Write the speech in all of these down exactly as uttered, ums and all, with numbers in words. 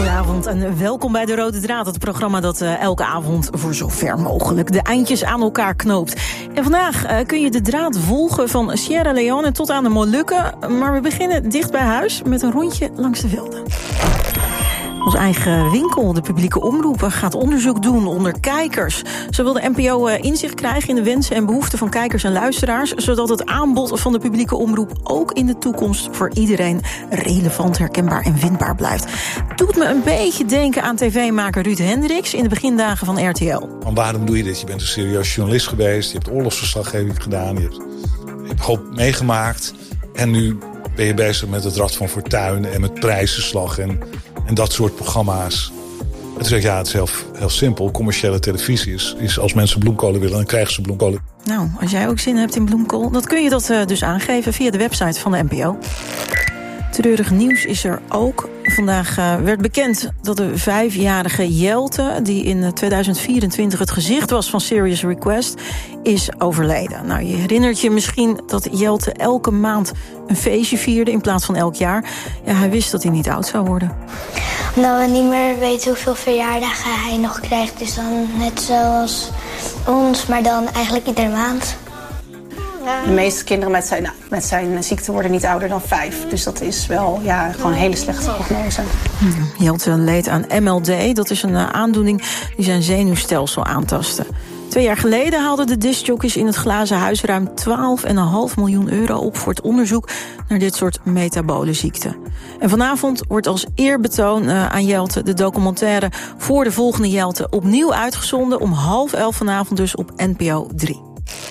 Goedenavond en welkom bij De Rode Draad, het programma dat uh, elke avond voor zover mogelijk de eindjes aan elkaar knoopt. En vandaag uh, kun je de draad volgen van Sierra Leone tot aan de Molukken, maar we beginnen dicht bij huis met een rondje langs de velden. Ons eigen winkel, de publieke omroep, gaat onderzoek doen onder kijkers. Zo wil de N P O inzicht krijgen in de wensen en behoeften van kijkers en luisteraars, zodat het aanbod van de publieke omroep ook in de toekomst voor iedereen relevant, herkenbaar en vindbaar blijft. Doet me een beetje denken aan tv-maker Ruud Hendricks in de begindagen van R T L. En waarom doe je dit? Je bent een serieus journalist geweest, je hebt oorlogsverslaggeving gedaan, je hebt, je hebt hoop meegemaakt. En nu ben je bezig met het Rad van Fortuin en met prijzenslag en... En dat soort programma's. En toen zeg ik, ja, het is heel, heel simpel. Commerciële televisie is, is als mensen bloemkolen willen, dan krijgen ze bloemkolen. Nou, als jij ook zin hebt in bloemkool, dan kun je dat uh, dus aangeven via de website van de N P O. Treurig nieuws is er ook. Vandaag uh, werd bekend dat de vijfjarige Jelte, die in tweeduizend vierentwintig het gezicht was van Serious Request, is overleden. Nou, je herinnert je misschien dat Jelte elke maand een feestje vierde in plaats van elk jaar. Ja, hij wist dat hij niet oud zou worden. Omdat we niet meer weten hoeveel verjaardagen hij nog krijgt. Dus dan net zoals ons, maar dan eigenlijk iedere maand. De meeste kinderen met zijn, met zijn ziekte worden niet ouder dan vijf. Dus dat is wel ja, gewoon een hele slechte prognose. Jelte leed aan M L D. Dat is een aandoening die zijn zenuwstelsel aantastte. Twee jaar geleden haalden de discjockeys in het glazen huis ruim twaalf komma vijf miljoen euro op voor het onderzoek naar dit soort metabole ziekten. En vanavond wordt als eerbetoon uh, aan Jelte de documentaire Voor de Volgende Jelte opnieuw uitgezonden om half elf vanavond dus op N P O drie.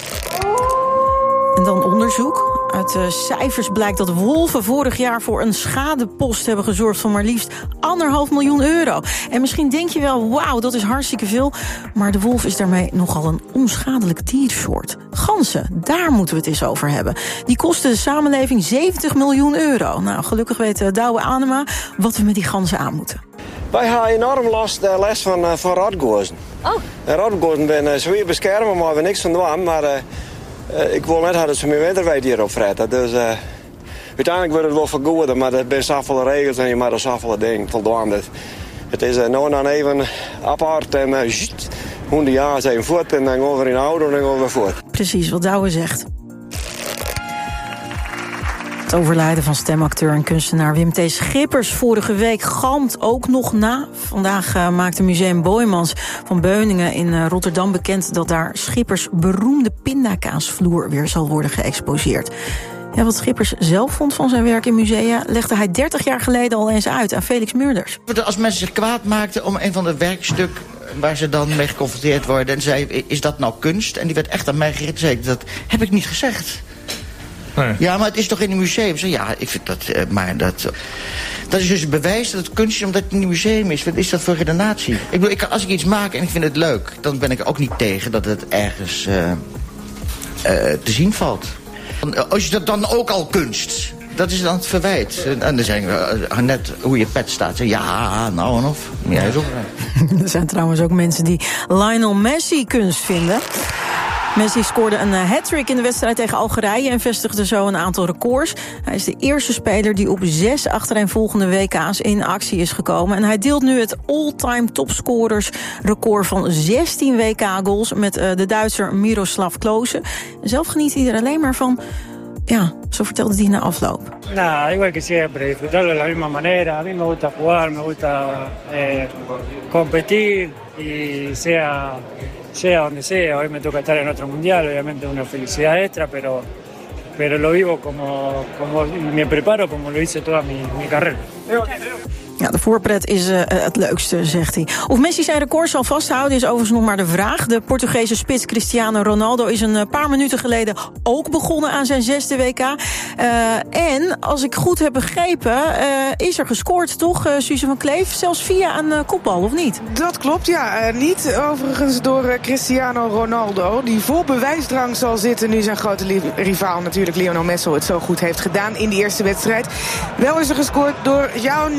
En dan onderzoek. Uit de cijfers blijkt dat wolven vorig jaar voor een schadepost hebben gezorgd van maar liefst anderhalf miljoen euro. En misschien denk je wel, wauw, dat is hartstikke veel. Maar de wolf is daarmee nogal een onschadelijk diersoort. Ganzen, daar moeten we het eens over hebben. Die kosten de samenleving zeventig miljoen euro. Nou, gelukkig weet Douwe Anema wat we met die ganzen aan moeten. Wij hebben enorm last, uh, les van, uh, van radgozen. Oh. En radgozen zijn uh, zwaar beschermen, maar we niks van doen. Maar uh, uh, ik wil net dat ze mijn winterweid hier opvretten. Dus uh, uiteindelijk wordt het wel vergoeden, maar er zijn zoveel regels en je moet er zoveel dingen voldoen. Het is uh, nou dan even apart en uh, zzt, honderd jaar zijn voort en dan gaan we weer in de auto en dan gaan we weer voort. Precies wat Douwe zegt. Het overlijden van stemacteur en kunstenaar Wim T. Schippers vorige week galmt ook nog na. Vandaag uh, maakte Museum Boijmans van Beuningen in uh, Rotterdam bekend dat daar Schippers beroemde pindakaasvloer weer zal worden geëxposeerd. Ja, wat Schippers zelf vond van zijn werk in musea legde hij dertig jaar geleden al eens uit aan Felix Murders. Als mensen zich kwaad maakten om een van de werkstuk waar ze dan mee geconfronteerd worden en zei, is dat nou kunst? En die werd echt aan mij gericht. Zei ik, dat heb ik niet gezegd. Nee. Ja, maar het is toch in een museum? Zo, ja, ik vind dat, uh, maar dat... Uh, dat is dus het bewijs dat het kunst is omdat het in een museum is. Wat is dat voor redenatie? Ik bedoel, ik, als ik iets maak en ik vind het leuk, dan ben ik ook niet tegen dat het ergens uh, uh, te zien valt. Als je dat dan ook al kunst, dat is dan het verwijt. En dan zeg ik uh, net hoe je pet staat. Ja, nou en of. Ja, is ook er zijn trouwens ook mensen die Lionel Messi kunst vinden. Messi scoorde een hat-trick in de wedstrijd tegen Algerije en vestigde zo een aantal records. Hij is de eerste speler die op zes achtereenvolgende W K's in actie is gekomen. En hij deelt nu het all-time topscorersrecord van zestien W K-goals met uh, de Duitser Miroslav Klose. Zelf geniet hij er alleen maar van. Ja, zo vertelde hij na afloop. Nada, igual que siempre, disfrutarlo de la misma manera. A mí me gusta jugar, me gusta eh, competir y sea... sea donde sea, hoy me toca estar en otro mundial, obviamente una felicidad extra, pero, pero lo vivo como, como me preparo como lo hice toda mi, mi carrera. Ja, de voorpret is uh, het leukste, zegt hij. Of Messi zijn record zal vasthouden is overigens nog maar de vraag. De Portugese spits Cristiano Ronaldo is een paar minuten geleden ook begonnen aan zijn zesde W K. Uh, en, als ik goed heb begrepen, uh, is er gescoord, toch, uh, Suze van Kleef? Zelfs via een uh, kopbal, of niet? Dat klopt, ja. Uh, niet overigens door uh, Cristiano Ronaldo, die vol bewijsdrang zal zitten nu zijn grote li- rivaal natuurlijk Lionel Messi het zo goed heeft gedaan in die eerste wedstrijd. Wel is er gescoord door João Neves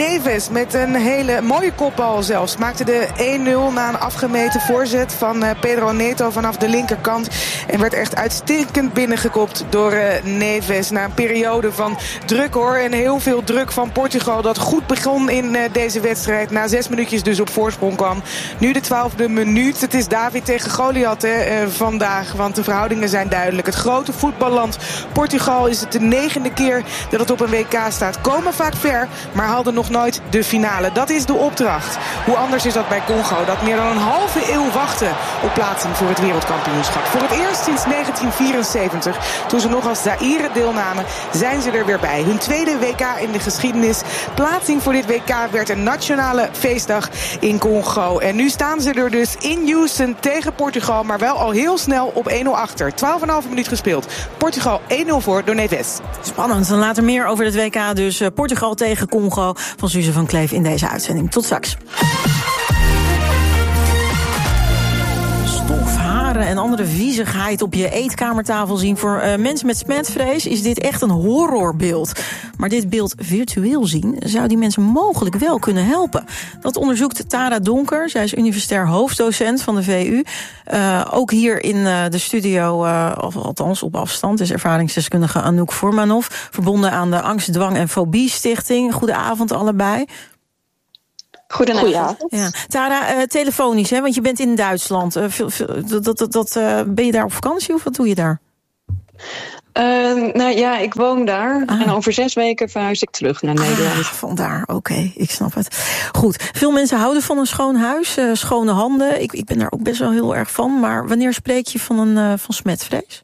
met een hele mooie kopbal zelfs. Maakte de één nul na een afgemeten voorzet van uh, Pedro Neto vanaf de linkerkant. En werd echt uitstekend binnengekopt door uh, Neves. Na een periode van druk hoor. En heel veel druk van Portugal dat goed begon in uh, deze wedstrijd. Na zes minuutjes dus op voorsprong kwam. Nu de twaalfde minuut. Het is David tegen Goliath hè, uh, vandaag. Want de verhoudingen zijn duidelijk. Het grote voetballand Portugal is het de negende keer dat het op een W K staat. Komen vaak ver, maar haalden nog nooit de finale. Dat is de opdracht. Hoe anders is dat bij Congo? Dat meer dan een halve eeuw wachten op plaatsing voor het wereldkampioenschap. Voor het eerst sinds negentien vierenzeventig, toen ze nog als Zaïre deelnamen, zijn ze er weer bij. Hun tweede W K in de geschiedenis. Plaatsing voor dit W K werd een nationale feestdag in Congo. En nu staan ze er dus in Houston tegen Portugal, maar wel al heel snel op één nul achter. twaalf komma vijf minuut gespeeld. Portugal één nul voor door Neves. Spannend. Dan later meer over het W K. Dus uh, Portugal tegen Congo van Suze van Kleef in deze uitzending. Tot straks. Stof, haren en andere viezigheid op je eetkamertafel zien. Voor uh, mensen met smetvrees is dit echt een horrorbeeld. Maar dit beeld virtueel zien zou die mensen mogelijk wel kunnen helpen. Dat onderzoekt Tara Donker. Zij is universitair hoofddocent van de V U. Uh, ook hier in uh, de studio, uh, of althans op afstand, is ervaringsdeskundige Anouk Formanov, verbonden aan de Angst, Dwang en Fobie Stichting. Goedenavond allebei. Goedenavond. Ja. Tara, uh, telefonisch, hè, want je bent in Duitsland. Uh, veel, veel, dat, dat, dat, uh, ben je daar op vakantie of wat doe je daar? Uh, nou ja, ik woon daar. Ah. En over zes weken verhuis ik terug naar Nederland. Ah, vandaar, oké, okay, ik snap het. Goed, veel mensen houden van een schoon huis, uh, schone handen. Ik, ik ben daar ook best wel heel erg van. Maar wanneer spreek je van, een, uh, van smetvrees?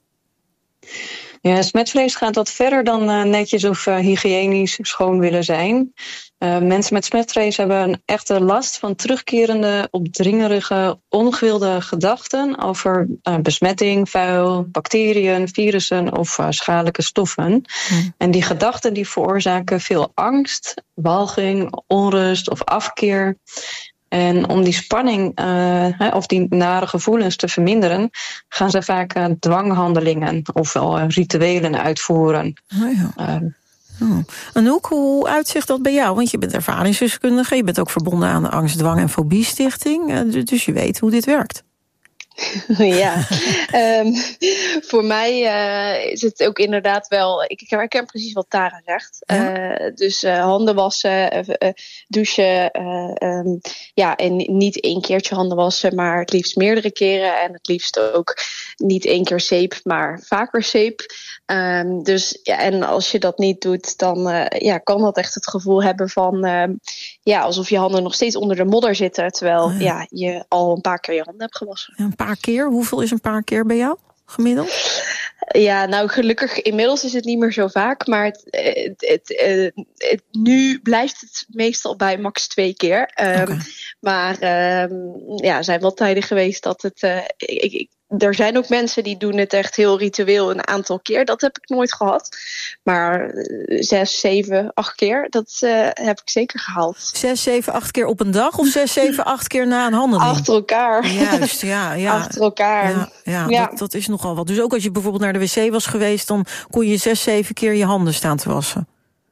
Ja, smetvrees gaat wat verder dan uh, netjes of uh, hygiënisch schoon willen zijn. Uh, mensen met smetvrees hebben een echte last van terugkerende, opdringerige, ongewilde gedachten over uh, besmetting, vuil, bacteriën, virussen of uh, schadelijke stoffen. Mm. En die gedachten die veroorzaken veel angst, walging, onrust of afkeer. En om die spanning uh, of die nare gevoelens te verminderen, gaan ze vaak uh, dwanghandelingen ofwel uh, rituelen uitvoeren. Oh ja. Uh, Oh. Anouk, hoe uitzicht dat bij jou? Want je bent ervaringsdeskundige, je bent ook verbonden aan de Angst, Dwang en Fobie Stichting. Dus je weet hoe dit werkt. Ja, um, voor mij uh, is het ook inderdaad wel. Ik herken precies wat Tara zegt. Ja. Uh, dus uh, handen wassen, uh, uh, douchen. Uh, um, ja, en niet één keertje handen wassen, maar het liefst meerdere keren. En het liefst ook niet één keer zeep, maar vaker zeep. Um, dus ja, en als je dat niet doet, dan uh, ja, kan dat echt het gevoel hebben van uh, ja, alsof je handen nog steeds onder de modder zitten, terwijl oh ja. Ja, je al een paar keer je handen hebt gewassen. Ja, een paar keer? Hoeveel is een paar keer bij jou gemiddeld? Ja, nou gelukkig inmiddels is het niet meer zo vaak, maar het, het, het, het, het, nu blijft het meestal bij max twee keer. Um, okay. Maar um, ja, er zijn wel tijden geweest dat het. Uh, ik, ik, Er zijn ook mensen die doen het echt heel ritueel een aantal keer. Dat heb ik nooit gehad. Maar zes, zeven, acht keer, dat uh, heb ik zeker gehaald. Zes, zeven, acht keer op een dag of zes, zeven, acht keer na een handeling? Achter elkaar. Juist, ja. ja. Achter elkaar. Ja, ja, ja. Dat, dat is nogal wat. Dus ook als je bijvoorbeeld naar de wc was geweest, dan kon je zes, zeven keer je handen staan te wassen?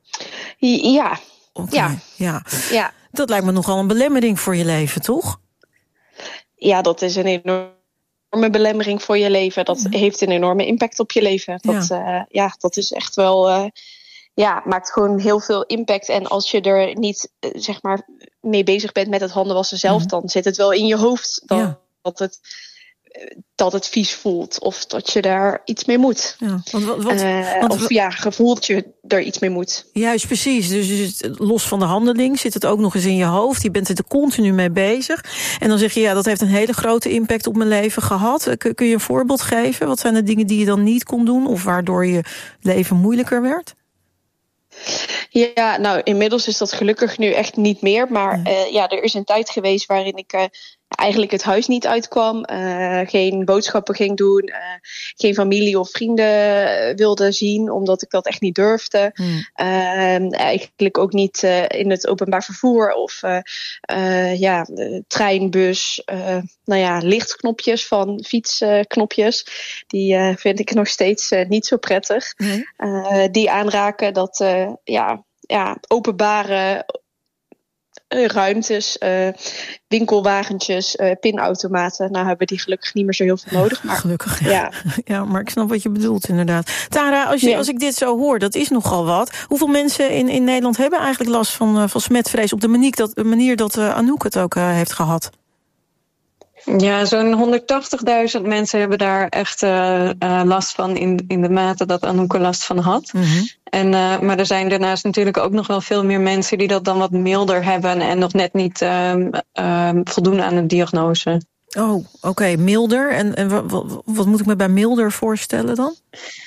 Ja. Okay. Ja. ja. ja. Dat lijkt me nogal een belemmering voor je leven, toch? Ja, dat is een enorm. Een belemmering voor je leven. Dat ja. heeft een enorme impact op je leven. Dat, ja. Uh, ja, dat is echt wel. Uh, ja, maakt gewoon heel veel impact. En als je er niet, uh, zeg maar, mee bezig bent met het handenwassen zelf, ja. dan zit het wel in je hoofd dat, ja. dat het. dat het vies voelt of dat je daar iets mee moet. Ja, want, wat, wat, uh, want, of ja, gevoeld je er iets mee moet. Juist, precies. Dus, dus los van de handeling zit het ook nog eens in je hoofd. Je bent er continu mee bezig. En dan zeg je, ja, dat heeft een hele grote impact op mijn leven gehad. Kun, kun je een voorbeeld geven? Wat zijn de dingen die je dan niet kon doen of waardoor je leven moeilijker werd? Ja, nou, inmiddels is dat gelukkig nu echt niet meer. Maar ja, uh, ja er is een tijd geweest waarin ik uh, eigenlijk het huis niet uitkwam. Uh, geen boodschappen ging doen. Uh, geen familie of vrienden wilde zien, omdat ik dat echt niet durfde. Hmm. Uh, eigenlijk ook niet uh, in het openbaar vervoer of uh, uh, ja, trein, bus. Uh, nou ja, lichtknopjes van fietsknopjes. Die uh, vind ik nog steeds uh, niet zo prettig. Hmm. Uh, die aanraken, dat uh, ja, ja, openbare uh, ruimtes, uh, winkelwagentjes, uh, pinautomaten. Nou hebben die gelukkig niet meer zo heel veel nodig. Maar, gelukkig, ja. ja. Ja, maar ik snap wat je bedoelt inderdaad. Tara, als, je, ja. als ik dit zo hoor, dat is nogal wat. Hoeveel mensen in, in Nederland hebben eigenlijk last van, uh, van smetvrees op de manier dat, manier dat uh, Anouk het ook uh, heeft gehad? Ja, zo'n honderdtachtigduizend mensen hebben daar echt uh, uh, last van in, in de mate dat Anouk er last van had. Mm-hmm. En, uh, maar er zijn daarnaast natuurlijk ook nog wel veel meer mensen die dat dan wat milder hebben en nog net niet uh, uh, voldoen aan de diagnose. Oh, oké, okay, milder. En, en wat, wat, wat moet ik me bij milder voorstellen dan?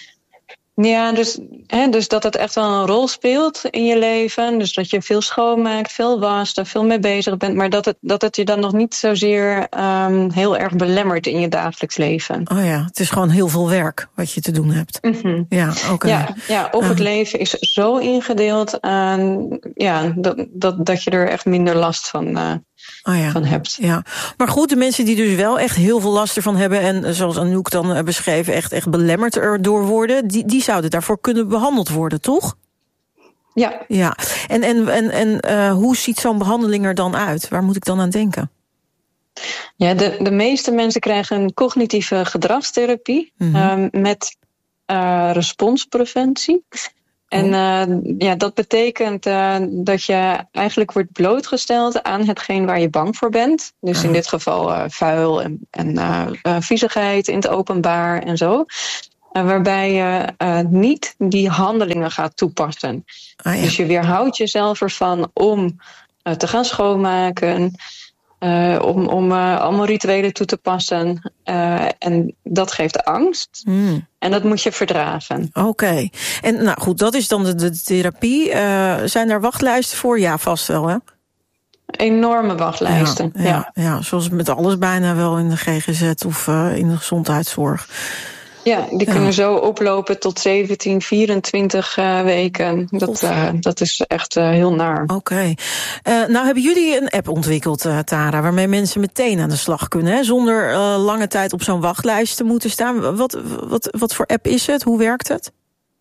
Ja, dus, hè, dus dat het echt wel een rol speelt in je leven. Dus dat je veel schoonmaakt, veel wast, er veel mee bezig bent. Maar dat het, dat het je dan nog niet zozeer um, heel erg belemmert in je dagelijks leven. Oh ja, het is gewoon heel veel werk wat je te doen hebt. Mm-hmm. Ja, oké. Okay. Ja, ja, of het uh. leven is zo ingedeeld aan, ja, dat, dat, dat je er echt minder last van uh, Oh ja. van hebt. Ja. Maar goed, de mensen die dus wel echt heel veel last ervan hebben en zoals Anouk dan beschreven echt, echt belemmerd erdoor worden, die, die zouden daarvoor kunnen behandeld worden, toch? Ja. Ja. En, en, en, en uh, hoe ziet zo'n behandeling er dan uit? Waar moet ik dan aan denken? Ja, de, de meeste mensen krijgen een cognitieve gedragstherapie mm-hmm. uh, met uh, responspreventie. En uh, ja, dat betekent uh, dat je eigenlijk wordt blootgesteld aan hetgeen waar je bang voor bent. Dus in dit geval uh, vuil en, en uh, uh, viezigheid in het openbaar en zo. Uh, waarbij je uh, niet die handelingen gaat toepassen. Ah, ja. Dus je weerhoudt jezelf ervan om uh, te gaan schoonmaken. Uh, om om uh, allemaal rituelen toe te passen. Uh, en dat geeft angst. Mm. En dat moet je verdragen. Oké. Okay. En nou goed, dat is dan de, de therapie. Uh, zijn daar wachtlijsten voor? Ja, vast wel, hè? Enorme wachtlijsten, ja. Ja, ja. ja zoals met alles bijna wel in de G G Z of uh, in de gezondheidszorg. Ja, die ja. kunnen zo oplopen tot zeventien, vierentwintig uh, weken. Dat, uh, dat is echt uh, heel naar. Oké. Okay. Uh, nou hebben jullie een app ontwikkeld, uh, Tara, waarmee mensen meteen aan de slag kunnen, hè? Zonder uh, lange tijd op zo'n wachtlijst te moeten staan. Wat, wat, wat voor app is het? Hoe werkt het?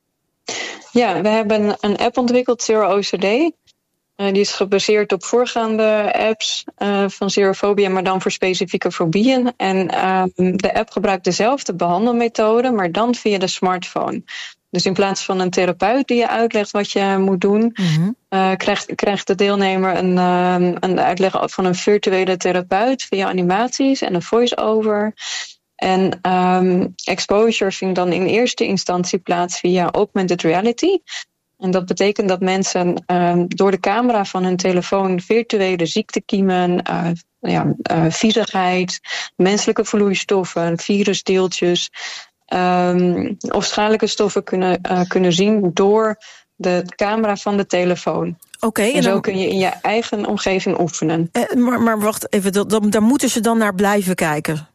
Ja, we hebben een app ontwikkeld, Zero O C D. Uh, die is gebaseerd op voorgaande apps uh, van Zerophobia, maar dan voor specifieke fobieën. En uh, de app gebruikt dezelfde behandelmethode, maar dan via de smartphone. Dus in plaats van een therapeut die je uitlegt wat je moet doen, mm-hmm. uh, krijgt, krijgt de deelnemer een, uh, een uitleg van een virtuele therapeut via animaties en een voice-over. En um, exposure vindt dan in eerste instantie plaats via augmented reality. En dat betekent dat mensen uh, door de camera van hun telefoon virtuele ziektekiemen, uh, ja, uh, viezigheid, menselijke vloeistoffen, virusdeeltjes um, of schadelijke stoffen kunnen, uh, kunnen zien door de camera van de telefoon. Oké. Okay, en, en zo dan kun je in je eigen omgeving oefenen. Uh, maar, maar wacht even, dat, dat, daar moeten ze dan naar blijven kijken?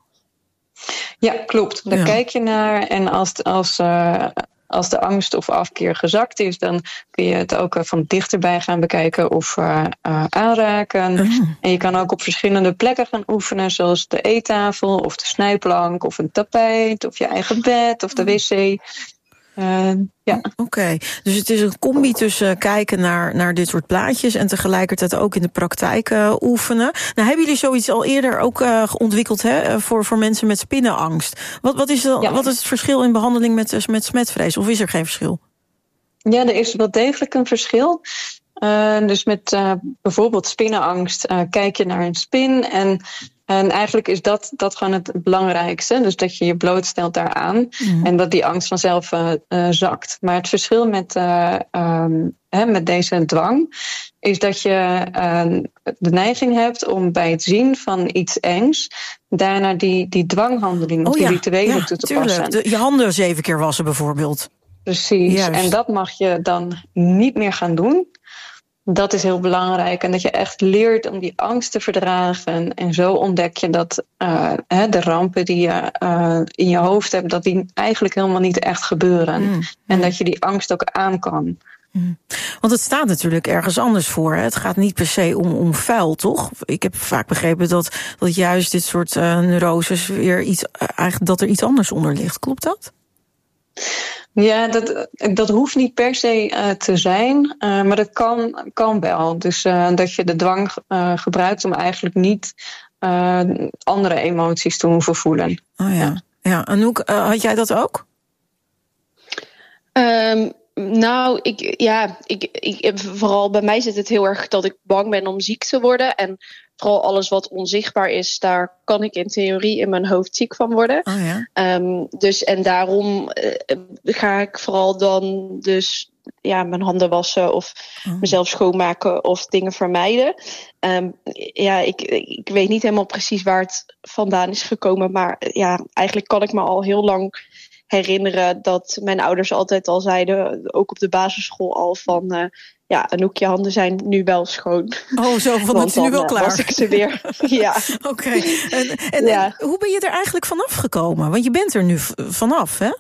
Ja, klopt. Daar ja. kijk je naar en als... als uh, Als de angst of afkeer gezakt is, dan kun je het ook van dichterbij gaan bekijken of uh, uh, aanraken. Mm. En je kan ook op verschillende plekken gaan oefenen, zoals de eettafel of de snijplank of een tapijt of je eigen bed of de wc. Uh, ja. Oké, okay. Dus het is een combi tussen kijken naar, naar dit soort plaatjes en tegelijkertijd ook in de praktijk uh, oefenen. Nou, hebben jullie zoiets al eerder ook uh, ontwikkeld, hè, voor, voor mensen met spinnenangst? Wat, wat, is, de, ja. wat is het verschil in behandeling met, met smetvrees? Of is er geen verschil? Ja, er is wel degelijk een verschil. Uh, dus met uh, bijvoorbeeld spinnenangst uh, kijk je naar een spin en En eigenlijk is dat, dat gewoon het belangrijkste. Dus dat je je blootstelt daaraan. Mm. En dat die angst vanzelf uh, uh, zakt. Maar het verschil met, uh, um, hè, met deze dwang is dat je uh, de neiging hebt om bij het zien van iets engs daarna die, die dwanghandeling of oh, die ja. rituelen ja, toe te tuurlijk. passen. De, je handen zeven keer wassen bijvoorbeeld. Precies. Juist. En dat mag je dan niet meer gaan doen. Dat is heel belangrijk. En dat je echt leert om die angst te verdragen. En zo ontdek je dat uh, de rampen die je uh, in je hoofd hebt, dat die eigenlijk helemaal niet echt gebeuren. Mm. En dat je die angst ook aan kan. Mm. Want het staat natuurlijk ergens anders voor. Hè? Het gaat niet per se om, om vuil, toch? Ik heb vaak begrepen dat, dat juist dit soort uh, neuroses weer iets, uh, eigenlijk dat er iets anders onder ligt. Klopt dat? Ja, dat, dat hoeft niet per se uh, te zijn, uh, maar dat kan, kan wel. Dus uh, dat je de dwang uh, gebruikt om eigenlijk niet uh, andere emoties te hoeven voelen. Oh ja, ja. Anouk, uh, had jij dat ook? Um, nou, ik, ja, ik, ik, vooral bij mij zit het heel erg dat ik bang ben om ziek te worden. En vooral alles wat onzichtbaar is, daar kan ik in theorie in mijn hoofd ziek van worden. Oh ja. Um, dus en daarom uh, ga ik vooral dan dus ja, mijn handen wassen of oh. mezelf schoonmaken of dingen vermijden. Um, ja, ik, ik weet niet helemaal precies waar het vandaan is gekomen. Maar ja, eigenlijk kan ik me al heel lang herinneren dat mijn ouders altijd al zeiden, ook op de basisschool al van Uh, ja, Anouk, je handen zijn nu wel schoon. Oh, zo van het is nu wel klaar. Was ik ze weer. Ja. Oké. Okay. En, en, ja. en hoe ben je er eigenlijk vanaf gekomen? Want je bent er nu v- vanaf, hè?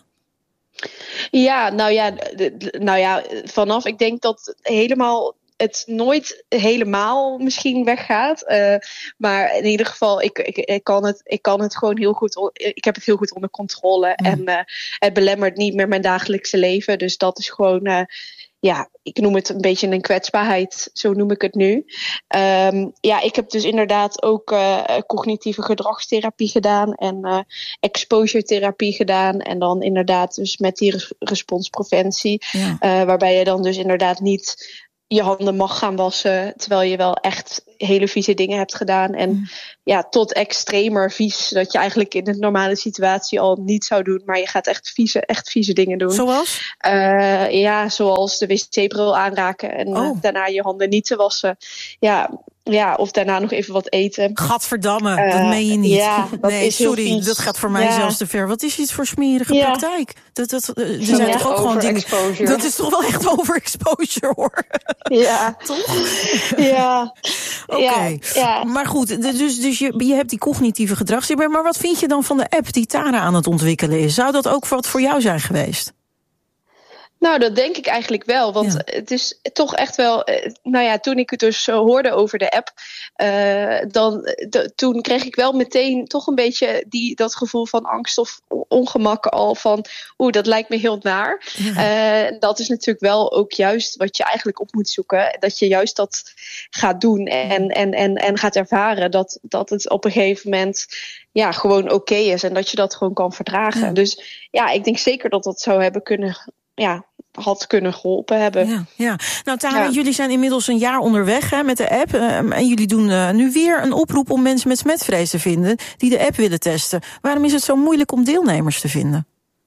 Ja, nou ja, d- nou ja, vanaf. Ik denk dat helemaal het nooit helemaal misschien weggaat. Uh, maar in ieder geval, ik, ik, ik, kan het, ik kan het gewoon heel goed. Ik heb het heel goed onder controle. Mm. En uh, het belemmert niet meer mijn dagelijkse leven. Dus dat is gewoon Uh, ja, ik noem het een beetje een kwetsbaarheid, zo noem ik het nu. Um, ja, ik heb dus inderdaad ook uh, cognitieve gedragstherapie gedaan en uh, exposure therapie gedaan. En dan inderdaad dus met die res- responspreventie, ja. uh, waarbij je dan dus inderdaad niet je handen mag gaan wassen, terwijl je wel echt hele vieze dingen hebt gedaan. En mm. ja, tot extremer vies, dat je eigenlijk in een normale situatie al niet zou doen, maar je gaat echt vieze, echt vieze dingen doen. Zoals? Uh, ja, zoals de wc-bril aanraken en oh. uh, daarna je handen niet te wassen. Ja, ja, of daarna nog even wat eten. Gadverdamme, uh, dat meen je niet. Ja, dat nee, is sorry, dat gaat voor mij ja. zelfs te ver. Wat is dit voor smerige ja. praktijk? Dat, dat, uh, er zijn ja, toch ook gewoon dingen. Dat is toch wel echt overexposure, hoor. Ja. Toch? Ja. Oké. Okay. Ja, ja. Maar goed, dus, dus je, je hebt die cognitieve gedragstherapie. Maar wat vind je dan van de app die Tara aan het ontwikkelen is? Zou dat ook wat voor jou zijn geweest? Nou, dat denk ik eigenlijk wel. Want ja. het is toch echt wel. Nou ja, toen ik het dus hoorde over de app, Uh, dan, de, toen kreeg ik wel meteen toch een beetje die, dat gevoel van angst of ongemak al van oeh, dat lijkt me heel naar. Ja. Uh, dat is natuurlijk wel ook juist wat je eigenlijk op moet zoeken. Dat je juist dat gaat doen en, en, en, en gaat ervaren dat, dat het op een gegeven moment ja, gewoon oké okay is en dat je dat gewoon kan verdragen. Ja. Dus ja, ik denk zeker dat dat zou hebben kunnen. Ja, had kunnen geholpen hebben. Ja, ja. Nou, Tara, ja. jullie zijn inmiddels een jaar onderweg hè, met de app. Uh, en jullie doen uh, nu weer een oproep om mensen met smetvrees te vinden die de app willen testen. Waarom is het zo moeilijk om deelnemers te vinden?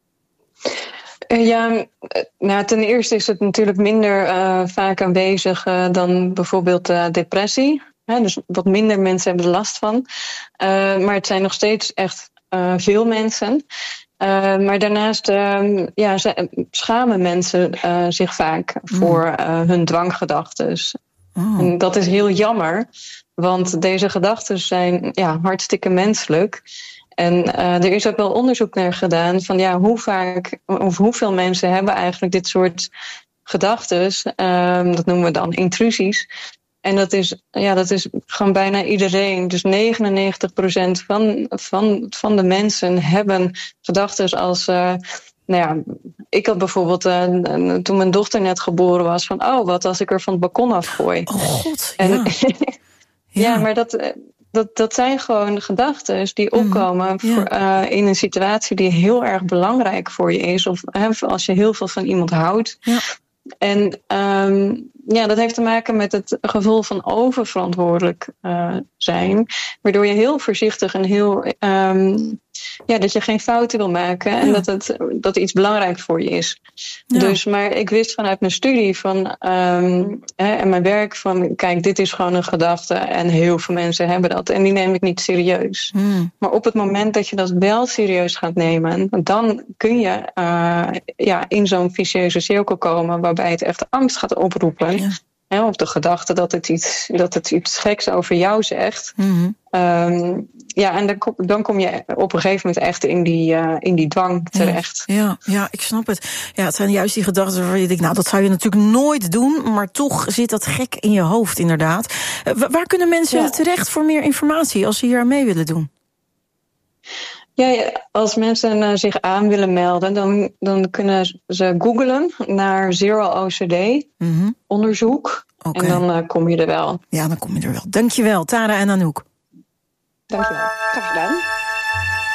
Uh, ja, nou, ten eerste is het natuurlijk minder uh, vaak aanwezig uh, dan bijvoorbeeld uh, depressie. Hè, dus wat minder mensen hebben er last van. Uh, maar het zijn nog steeds echt uh, veel mensen. Uh, maar daarnaast uh, ja, schamen mensen uh, zich vaak voor uh, hun dwanggedachten. Oh. En dat is heel jammer, want deze gedachten zijn ja, hartstikke menselijk. En uh, er is ook wel onderzoek naar gedaan van ja, hoe vaak of hoeveel mensen hebben eigenlijk dit soort gedachten. Uh, dat noemen we dan intrusies. En dat is, ja, dat is gewoon bijna iedereen. Dus negenennegentig procent van, van, van de mensen hebben gedachten als Uh, nou ja, ik had bijvoorbeeld uh, toen mijn dochter net geboren was van oh, wat als ik er van het balkon afgooi. Oh god, en, ja. ja. ja, maar dat, dat, dat zijn gewoon gedachten die opkomen mm, voor, ja. uh, in een situatie die heel erg belangrijk voor je is. Of uh, als je heel veel van iemand houdt. Ja. En um, ja, dat heeft te maken met het gevoel van oververantwoordelijk uh, zijn. Waardoor je heel voorzichtig en heel Um, ja, dat je geen fouten wil maken. En ja. dat het dat iets belangrijk voor je is. Ja. Dus, maar ik wist vanuit mijn studie van, um, hè, en mijn werk van kijk, dit is gewoon een gedachte. En heel veel mensen hebben dat. En die neem ik niet serieus. Hmm. Maar op het moment dat je dat wel serieus gaat nemen, dan kun je uh, ja, in zo'n vicieuze cirkel komen waarbij het echt angst gaat oproepen. Ja. Hè, op de gedachte dat het iets, dat het iets geks over jou zegt. Mm-hmm. Um, ja, en dan kom, dan kom je op een gegeven moment echt in die, uh, in die dwang terecht. Ja, ja, ja, ik snap het. Ja, het zijn juist die gedachten waarvan je denkt, nou, dat zou je natuurlijk nooit doen, maar toch zit dat gek in je hoofd, inderdaad. Uh, waar kunnen mensen ja. terecht voor meer informatie als ze hier aan mee willen doen? Ja, ja, als mensen uh, zich aan willen melden, dan, dan kunnen ze googlen naar Zero O C D mm-hmm. onderzoek. Okay. En dan uh, kom je er wel. Ja, dan kom je er wel. Dankjewel, Tara en Anouk. Dankjewel. Graag gedaan.